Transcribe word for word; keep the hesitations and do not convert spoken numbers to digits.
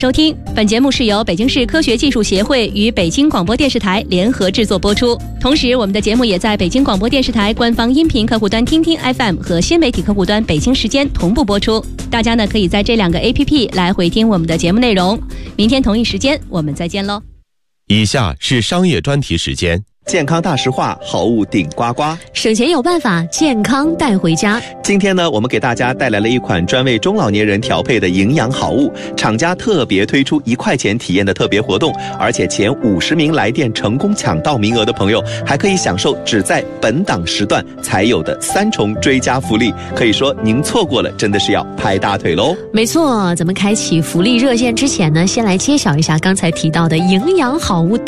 收听本节目是由北京市科学技术协会与北京广播电视台联合制作播出，同时我们的节目也在北京广播电视台官方音频客户端听听 F M 和新媒体客户端北京时间同步播出，大家呢可以在这两个 A P P 来回听我们的节目内容。明天同一时间我们再见喽。 以下是商业专题时间。 健康大实话，好物顶呱呱， 省钱有办法，健康带回家。 今天呢，我们给大家带来了一款专为中老年人调配的营养好物，厂家特别推出一块钱体验的特别活动，而且前五十名来电成功抢到名额的朋友，还可以享受只在本档时段才有的三重追加福利。可以说您错过了，真的是要拍大腿喽。 没错，咱们开启福利热线之前呢，先来揭晓一下刚才提到的营养好物